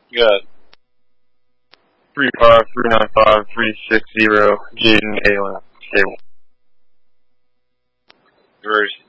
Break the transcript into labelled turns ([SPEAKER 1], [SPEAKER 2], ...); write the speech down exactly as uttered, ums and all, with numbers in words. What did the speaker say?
[SPEAKER 1] You got three five three nine five three six zero Jaden Allen. Stable. Reverse.